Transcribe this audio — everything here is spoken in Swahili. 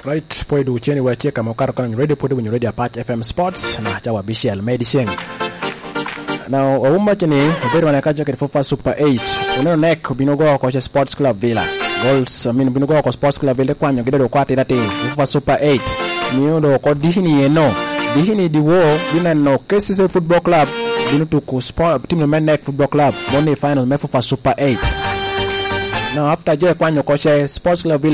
Right, poi du cheni wa cheka mokaro kan radio podi when you radio Patch FM Sports na chawa Bishel Medicine. Now umma cheni very wana kaja kwa FUFA Super 8. Uneno nek binogo kwa Sports Club Villa. Goals binogo kwa Sports Club Villa kwa nyogede kwa tirate FUFA Super 8. Niyo ko dihini eno. Dihini diwo bina no KCC Football Club binu to ku sport team no nek Football Club. Money final me FUFA Super 8. Now after je kwa nyokoche Sports Club Villa